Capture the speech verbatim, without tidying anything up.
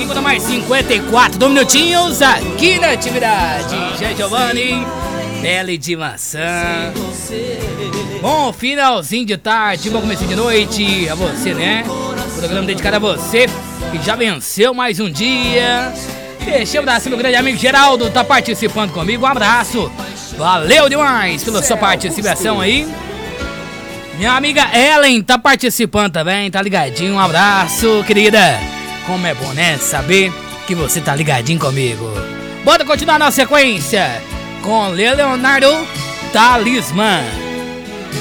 cinco da mais cinquenta e quatro minutinhos aqui na atividade. Já Giovanni, pele de maçã. Bom finalzinho de tarde, bom começo de noite a você, né? Programa dedicado a você que já venceu mais um dia. Deixa eu dar assim, meu grande amigo Geraldo, tá participando comigo. Um abraço, valeu demais pela sua participação aí. Minha amiga Ellen tá participando também, tá ligadinho. Um abraço, querida. Como é bom, né? Saber que você tá ligadinho comigo. Bora continuar na sequência com Leonardo Talismã.